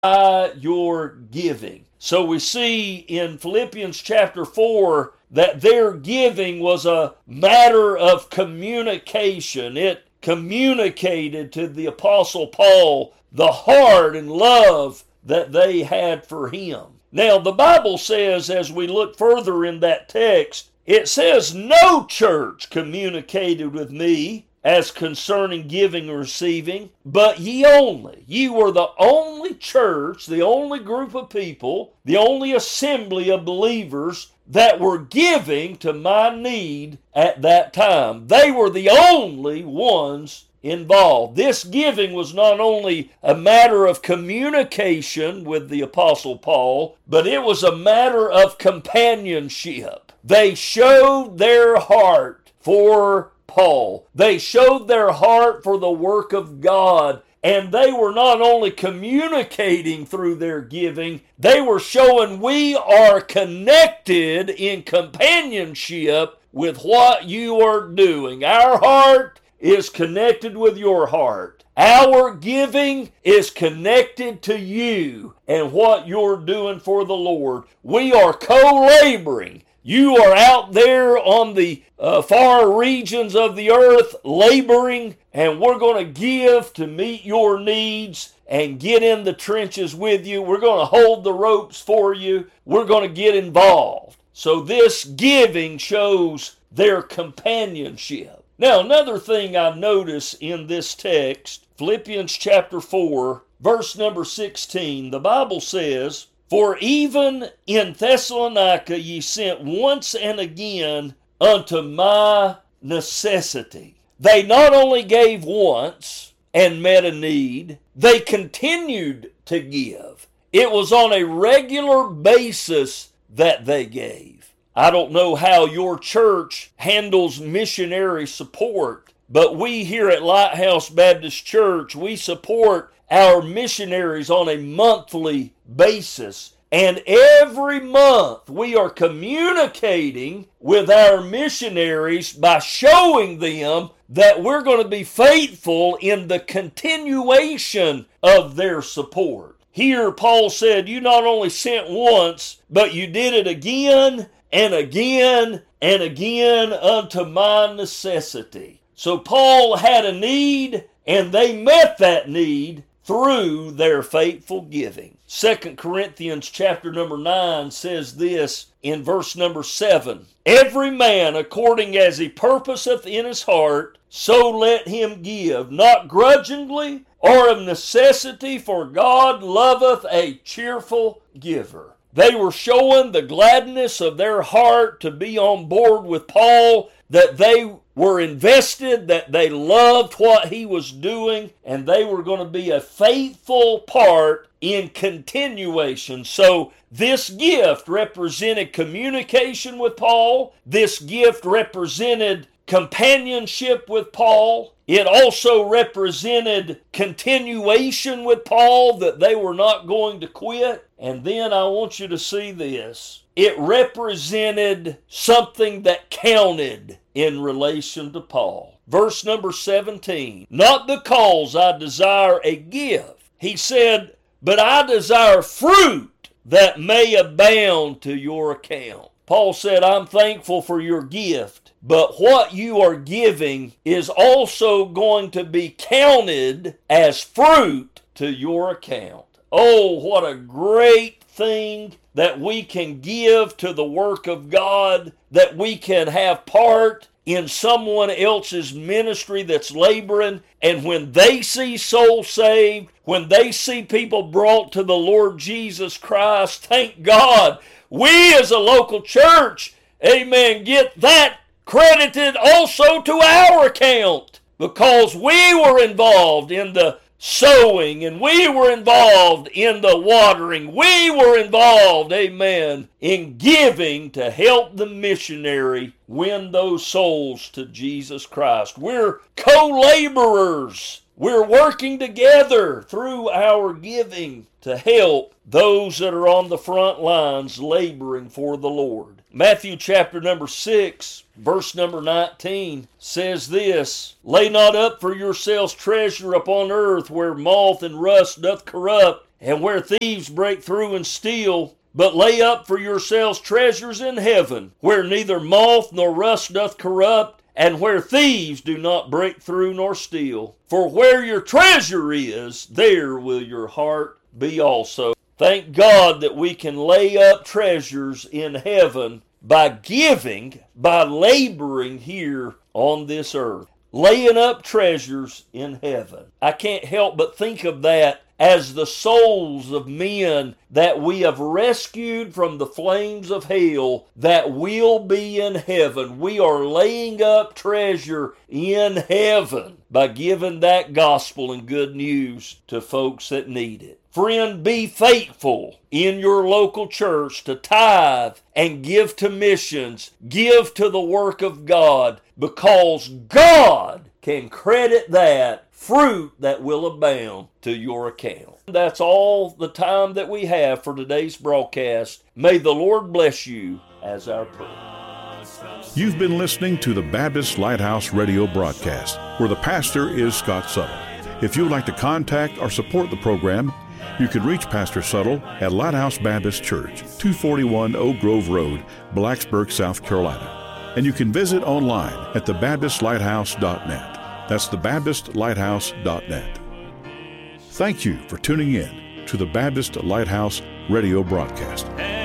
by your giving. So we see in Philippians chapter 4 that their giving was a matter of communication. It communicated to the Apostle Paul the heart and love that they had for him. Now, the Bible says, as we look further in that text, it says, no church communicated with me as concerning giving or receiving, but ye only. Ye were the only church, the only group of people, the only assembly of believers that were giving to my need at that time. They were the only ones involved. This giving was not only a matter of communication with the Apostle Paul, but it was a matter of companionship. They showed their heart for Paul. They showed their heart for the work of God, and they were not only communicating through their giving, they were showing we are connected in companionship with what you are doing. Our heart is connected with your heart. Our giving is connected to you and what you're doing for the Lord. We are co-laboring. You are out there on the far regions of the earth laboring, and we're going to give to meet your needs and get in the trenches with you. We're going to hold the ropes for you. We're going to get involved. So this giving shows their companionship. Now, another thing I notice in this text, Philippians chapter 4, verse number 16, the Bible says, for even in Thessalonica ye sent once and again unto my necessity. They not only gave once and met a need, they continued to give. It was on a regular basis that they gave. I don't know how your church handles missionary support, but we here at Lighthouse Baptist Church, we support our missionaries on a monthly basis. And every month we are communicating with our missionaries by showing them that we're going to be faithful in the continuation of their support. Here Paul said, you not only sent once, but you did it again and again and again unto my necessity. So Paul had a need, and they met that need through their faithful giving. 2 Corinthians chapter number 9 says this in verse number 7. Every man according as he purposeth in his heart, so let him give, not grudgingly or of necessity, for God loveth a cheerful giver. They were showing the gladness of their heart to be on board with Paul, that they were invested, that they loved what he was doing, and they were going to be a faithful part in continuation. So this gift represented communication with Paul. This gift represented companionship with Paul. It also represented continuation with Paul, that they were not going to quit. And then I want you to see this. It represented something that counted in relation to Paul. Verse number 17. Not because I desire a gift. He said, but I desire fruit that may abound to your account. Paul said, I'm thankful for your gift, but what you are giving is also going to be counted as fruit to your account. Oh, what a great thing that we can give to the work of God, that we can have part in someone else's ministry that's laboring, and when they see souls saved, when they see people brought to the Lord Jesus Christ, thank God, we as a local church, amen, get that credited also to our account, because we were involved in the sowing, and we were involved in the watering. We were involved, amen, in giving to help the missionary win those souls to Jesus Christ. We're co-laborers. We're working together through our giving to help those that are on the front lines laboring for the Lord. Matthew chapter number 6, verse number 19 says this, lay not up for yourselves treasure upon earth, where moth and rust doth corrupt, and where thieves break through and steal. But lay up for yourselves treasures in heaven, where neither moth nor rust doth corrupt, and where thieves do not break through nor steal. For where your treasure is, there will your heart be also. Thank God that we can lay up treasures in heaven by giving, by laboring here on this earth. Laying up treasures in heaven. I can't help but think of that as the souls of men that we have rescued from the flames of hell that will be in heaven. We are laying up treasure in heaven by giving that gospel and good news to folks that need it. Friend, be faithful in your local church to tithe and give to missions, give to the work of God, because God can credit that fruit that will abound to your account. That's all the time that we have for today's broadcast. May the Lord bless you as our prayer. You've been listening to the Baptist Lighthouse radio broadcast, where the pastor is Scott Suttle. If you would like to contact or support the program, you can reach Pastor Suttle at Lighthouse Baptist Church, 241 Oak Grove Road, Blacksburg, South Carolina. And you can visit online at thebaptistlighthouse.net. That's thebaptistlighthouse.net. Thank you for tuning in to the Baptist Lighthouse radio broadcast.